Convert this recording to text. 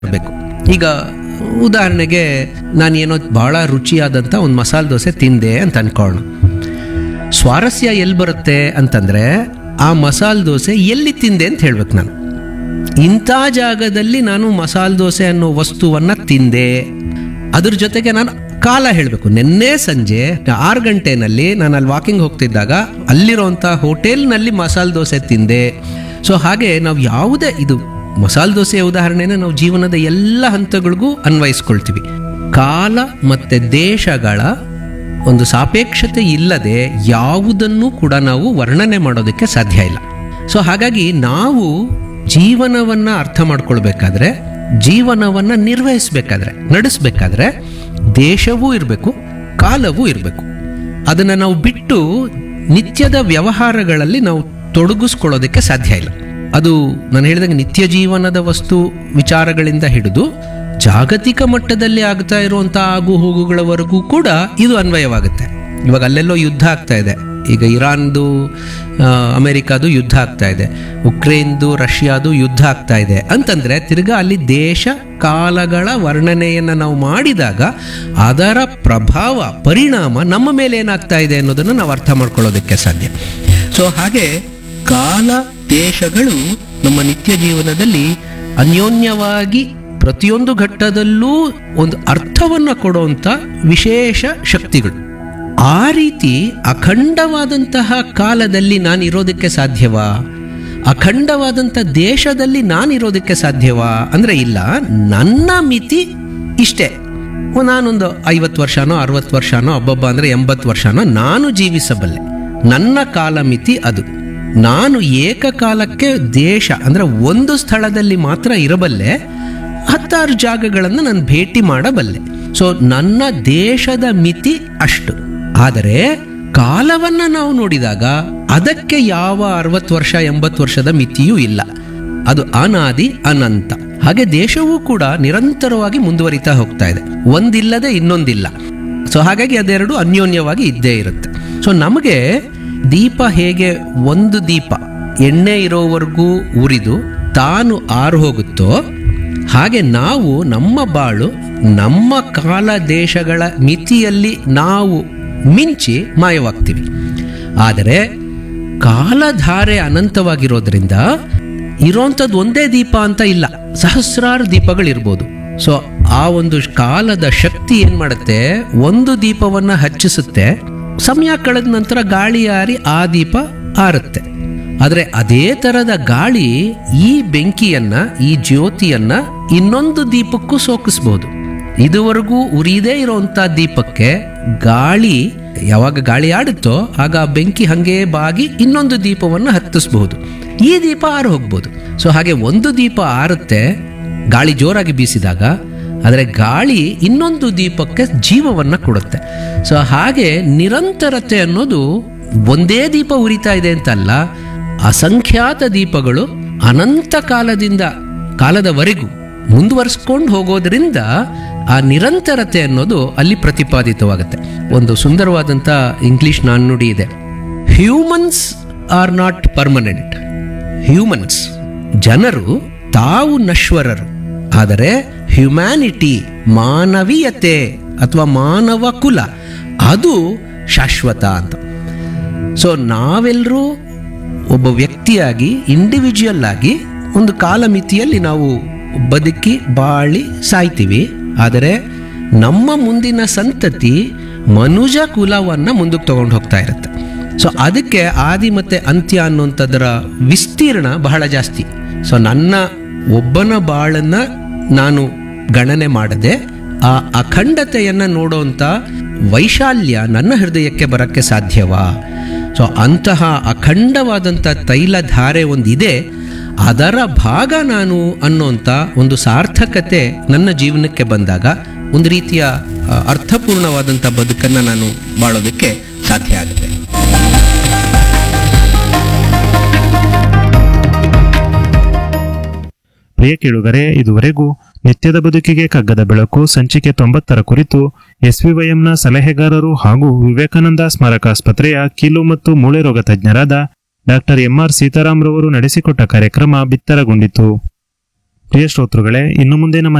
ಬೇಕು. ಈಗ ಉದಾಹರಣೆಗೆ ನಾನೇನೋ ಬಹಳ ರುಚಿಯಾದಂಥ ಒಂದು ಮಸಾಲೆ ದೋಸೆ ತಿಂದೆ ಅಂತ ಅನ್ಕೊಳ್ಳೋಣ. ಸ್ವಾರಸ್ಯ ಎಲ್ಲಿ ಬರುತ್ತೆ ಅಂತಂದರೆ ಆ ಮಸಾಲೆ ದೋಸೆ ಎಲ್ಲಿ ತಿಂದೆ ಅಂತ ಹೇಳ್ಬೇಕು. ನಾನು ಇಂಥ ಜಾಗದಲ್ಲಿ ನಾನು ಮಸಾಲೆ ದೋಸೆ ಅನ್ನೋ ವಸ್ತುವನ್ನು ತಿಂದೆ. ಅದ್ರ ಜೊತೆಗೆ ನಾನು ಕಾಲ ಹೇಳಬೇಕು. ನಿನ್ನೆ ಸಂಜೆ 6 ಗಂಟೆನಲ್ಲಿ ನಾನು ಅಲ್ಲಿ ವಾಕಿಂಗ್ ಹೋಗ್ತಿದ್ದಾಗ ಅಲ್ಲಿರೋಂಥ ಹೋಟೆಲ್ನಲ್ಲಿ ಮಸಾಲೆ ದೋಸೆ ತಿಂದೆ. ಸೊ ಹಾಗೆ ನಾವು ಯಾವುದೇ ಇದು ಮಸಾಲೆ ದೋಸೆಯ ಉದಾಹರಣೆನ ನಾವು ಜೀವನದ ಎಲ್ಲ ಹಂತಗಳಿಗೂ ಅನ್ವಯಿಸ್ಕೊಳ್ತೀವಿ. ಕಾಲ ಮತ್ತು ದೇಶಗಳ ಒಂದು ಸಾಪೇಕ್ಷತೆ ಇಲ್ಲದೆ ಯಾವುದನ್ನು ಕೂಡ ನಾವು ವರ್ಣನೆ ಮಾಡೋದಕ್ಕೆ ಸಾಧ್ಯ ಇಲ್ಲ. ಸೊ ಹಾಗಾಗಿ ನಾವು ಜೀವನವನ್ನು ಅರ್ಥ ಮಾಡ್ಕೊಳ್ಬೇಕಾದ್ರೆ, ಜೀವನವನ್ನು ನಿರ್ವಹಿಸಬೇಕಾದ್ರೆ, ನಡೆಸಬೇಕಾದ್ರೆ ದೇಶವೂ ಇರಬೇಕು, ಕಾಲವೂ ಇರಬೇಕು. ಅದನ್ನು ನಾವು ಬಿಟ್ಟು ನಿತ್ಯದ ವ್ಯವಹಾರಗಳಲ್ಲಿ ನಾವು ತೊಡಗಿಸ್ಕೊಳ್ಳೋದಕ್ಕೆ ಸಾಧ್ಯ ಇಲ್ಲ. ಅದು ನಾನು ಹೇಳಿದಂಗೆ ನಿತ್ಯ ಜೀವನದ ವಸ್ತು ವಿಚಾರಗಳಿಂದ ಹಿಡಿದು ಜಾಗತಿಕ ಮಟ್ಟದಲ್ಲಿ ಆಗ್ತಾ ಇರುವಂಥ ಆಗು ಹೋಗುಗಳವರೆಗೂ ಕೂಡ ಇದು ಅನ್ವಯವಾಗುತ್ತೆ. ಇವಾಗ ಅಲ್ಲೆಲ್ಲೋ ಯುದ್ಧ ಆಗ್ತಾ ಇದೆ. ಈಗ ಇರಾನ್ದು ಅಮೆರಿಕಾದು ಯುದ್ಧ ಆಗ್ತಾ ಇದೆ, ಉಕ್ರೇನ್ದು ರಷ್ಯಾದು ಯುದ್ಧ ಆಗ್ತಾ ಇದೆ ಅಂತಂದರೆ ತಿರ್ಗಾ ಅಲ್ಲಿ ದೇಶ ಕಾಲಗಳ ವರ್ಣನೆಯನ್ನು ನಾವು ಮಾಡಿದಾಗ ಅದರ ಪ್ರಭಾವ ಪರಿಣಾಮ ನಮ್ಮ ಮೇಲೆ ಏನಾಗ್ತಾ ಇದೆ ಅನ್ನೋದನ್ನು ನಾವು ಅರ್ಥ ಮಾಡ್ಕೊಳ್ಳೋದಕ್ಕೆ ಸಾಧ್ಯ. ಸೊ ಹಾಗೆ ಕಾಲ ದೇಶಗಳು ನಮ್ಮ ನಿತ್ಯ ಜೀವನದಲ್ಲಿ ಅನ್ಯೋನ್ಯವಾಗಿ ಪ್ರತಿಯೊಂದು ಘಟ್ಟದಲ್ಲೂ ಒಂದು ಅರ್ಥವನ್ನು ಕೊಡುವಂಥ ವಿಶೇಷ ಶಕ್ತಿಗಳು. ಆ ರೀತಿ ಅಖಂಡವಾದಂತಹ ಕಾಲದಲ್ಲಿ ನಾನು ಇರೋದಕ್ಕೆ ಸಾಧ್ಯವಾ? ಅಖಂಡವಾದಂಥ ದೇಶದಲ್ಲಿ ನಾನು ಇರೋದಕ್ಕೆ ಸಾಧ್ಯವಾ ಅಂದರೆ ಇಲ್ಲ. ನನ್ನ ಮಿತಿ ಇಷ್ಟೇ. ನಾನೊಂದು 50 ವರ್ಷನೋ 60 ವರ್ಷನೋ ಅಬ್ಬಬ್ಬ ಅಂದರೆ 80 ವರ್ಷನೋ ನಾನು ಜೀವಿಸಬಲ್ಲೆ. ನನ್ನ ಕಾಲ ಮಿತಿ ಅದು. ನಾನು ಏಕಕಾಲಕ್ಕೆ ದೇಶ ಅಂದರೆ ಒಂದು ಸ್ಥಳದಲ್ಲಿ ಮಾತ್ರ ಇರಬಲ್ಲೆ. 10 ಜಾಗಗಳನ್ನು ನಾನು ಭೇಟಿ ಮಾಡಬಲ್ಲೆ. ಸೊ ನನ್ನ ದೇಶದ ಮಿತಿ ಅಷ್ಟು. ಆದರೆ ಕಾಲವನ್ನು ನಾವು ನೋಡಿದಾಗ ಅದಕ್ಕೆ ಯಾವ 60 ವರ್ಷ 80 ವರ್ಷದ ಮಿತಿಯೂ ಇಲ್ಲ. ಅದು ಅನಾದಿ ಅನಂತ. ಹಾಗೆ ದೇಶವೂ ಕೂಡ ನಿರಂತರವಾಗಿ ಮುಂದುವರಿತಾ ಹೋಗ್ತಾ ಇದೆ, ಒಂದಿಲ್ಲದೆ ಇನ್ನೊಂದಿಲ್ಲ. ಸೊ ಹಾಗಾಗಿ ಅದೆರಡು ಅನ್ಯೋನ್ಯವಾಗಿ ಇದ್ದೇ ಇರುತ್ತೆ. ಸೊ ನಮಗೆ ದೀಪ ಹೇಗೆ ಒಂದು ದೀಪ ಎಣ್ಣೆ ಇರೋವರೆಗೂ ಉರಿದು ತಾನು ಆರು ಹೋಗುತ್ತೋ, ಹಾಗೆ ನಾವು ನಮ್ಮ ಬಾಳು ನಮ್ಮ ಕಾಲ ದೇಶಗಳ ಮಿತಿಯಲ್ಲಿ ನಾವು ಮಿಂಚಿ ಮಾಯವಾಗ್ತೀವಿ. ಆದರೆ ಕಾಲಧಾರೆ ಅನಂತವಾಗಿರೋದ್ರಿಂದ ಇರೋಂಥದ್ದು ಒಂದೇ ದೀಪ ಅಂತ ಇಲ್ಲ, ಸಹಸ್ರಾರು ದೀಪಗಳಿರ್ಬೋದು. ಸೊ ಆ ಒಂದು ಕಾಲದ ಶಕ್ತಿ ಏನು ಮಾಡುತ್ತೆ, ಒಂದು ದೀಪವನ್ನು ಹಚ್ಚಿಸುತ್ತೆ, ಸಮಯ ಕಳೆದ ನಂತರ ಗಾಳಿ ಆರಿ ಆ ದೀಪ ಆರುತ್ತೆ. ಆದರೆ ಅದೇ ಥರದ ಗಾಳಿ ಈ ಬೆಂಕಿಯನ್ನ, ಈ ಜ್ಯೋತಿಯನ್ನ ಇನ್ನೊಂದು ದೀಪಕ್ಕೂ ಸೋಕಿಸ್ಬೋದು. ಇದುವರೆಗೂ ಉರಿದೇ ಇರೋಂಥ ದೀಪಕ್ಕೆ ಗಾಳಿ ಯಾವಾಗ ಗಾಳಿ ಆಡುತ್ತೋ ಆಗ ಆ ಬೆಂಕಿ ಹಂಗೆ ಬಾಗಿ ಇನ್ನೊಂದು ದೀಪವನ್ನು ಹತ್ತಿಸ್ಬಹುದು. ಈ ದೀಪ ಆರು ಹೋಗ್ಬೋದು. ಸೊ ಹಾಗೆ ಒಂದು ದೀಪ ಆರುತ್ತೆ ಗಾಳಿ ಜೋರಾಗಿ ಬೀಸಿದಾಗ, ಆದರೆ ಗಾಳಿ ಇನ್ನೊಂದು ದೀಪಕ್ಕೆ ಜೀವವನ್ನು ಕೊಡುತ್ತೆ. ಸೊ ಹಾಗೆ ನಿರಂತರತೆ ಅನ್ನೋದು ಒಂದೇ ದೀಪ ಉರಿತಾ ಇದೆ ಅಂತಲ್ಲ, ಅಸಂಖ್ಯಾತ ದೀಪಗಳು ಅನಂತ ಕಾಲದವರೆಗೂ ಮುಂದುವರಿಸ್ಕೊಂಡು ಹೋಗೋದ್ರಿಂದ ಆ ನಿರಂತರತೆ ಅನ್ನೋದು ಅಲ್ಲಿ ಪ್ರತಿಪಾದಿತವಾಗುತ್ತೆ. ಒಂದು ಸುಂದರವಾದಂಥ ಇಂಗ್ಲಿಷ್ ನಾಣ್ಣುಡಿ ಇದೆ, humans R not permanent. Humans ಜನರು ತಾವು ನಶ್ವರರು, ಆದರೆ ಹ್ಯುಮ್ಯಾನಿಟಿ ಮಾನವೀಯತೆ ಅಥವಾ ಮಾನವ ಕುಲ ಅದು ಶಾಶ್ವತ ಅಂತ. ಸೊ ನಾವೆಲ್ಲರೂ ಒಬ್ಬ ವ್ಯಕ್ತಿಯಾಗಿ ಇಂಡಿವಿಜುವಲ್ ಆಗಿ ಒಂದು ಕಾಲಮಿತಿಯಲ್ಲಿ ನಾವು ಬದುಕಿ ಬಾಳಿ ಸಾಯ್ತೀವಿ. ಆದರೆ ನಮ್ಮ ಮುಂದಿನ ಸಂತತಿ ಮನುಜ ಕುಲವನ್ನು ಮುಂದಕ್ಕೆ ತಗೊಂಡು ಹೋಗ್ತಾ ಇರುತ್ತೆ. ಸೊ ಅದಕ್ಕೆ ಆದಿ ಮತ್ತು ಅಂತ್ಯ ಅನ್ನುವಂಥದ್ದರ ವಿಸ್ತೀರ್ಣ ಬಹಳ ಜಾಸ್ತಿ. ಸೊ ನನ್ನ ಒಬ್ಬನ ಬಾಳನ್ನು ನಾನು ಗಣನೆ ಮಾಡದೆ ಆ ಅಖಂಡತೆಯನ್ನು ನೋಡೋವಂಥ ವೈಶಾಲ್ಯ ನನ್ನ ಹೃದಯಕ್ಕೆ ಬರೋಕ್ಕೆ ಸಾಧ್ಯವಾ? ಸೊ ಅಂತಹ ಅಖಂಡವಾದಂಥ ತೈಲಧಾರೆ ಒಂದಿದೆ, ಅದರ ಭಾಗ ನಾನು ಅನ್ನೋಂಥ ಒಂದು ಸಾರ್ಥಕತೆ ನನ್ನ ಜೀವನಕ್ಕೆ ಬಂದಾಗ ಒಂದು ರೀತಿಯ ಅರ್ಥಪೂರ್ಣವಾದಂಥ ಬದುಕನ್ನು ನಾನು ಬಾಳೋದಕ್ಕೆ ಸಾಧ್ಯ ಆಗುತ್ತೆ. ಪ್ರಿಯ ಕೇಳುಗರೆ, ಇದುವರೆಗೂ ನಿತ್ಯದ ಬದುಕಿಗೆ ಕಗ್ಗದ ಬೆಳಕು ಸಂಚಿಕೆ 90ರ ಕುರಿತು SVYMನ ಸಲಹೆಗಾರರು ಹಾಗೂ ವಿವೇಕಾನಂದ ಸ್ಮಾರಕಾಸ್ಪತ್ರೆಯ ಕೀಲು ಮತ್ತು ಮೂಳೆ ರೋಗ ತಜ್ಞರಾದ ಡಾಕ್ಟರ್ MR ಸೀತಾರಾಮ್ ರವರು ನಡೆಸಿಕೊಟ್ಟ ಕಾರ್ಯಕ್ರಮ ಬಿತ್ತರಗೊಂಡಿತು. ಪ್ರಿಯ ಶ್ರೋತೃಗಳೇ, ಇನ್ನು ಮುಂದೆ ನಮ್ಮ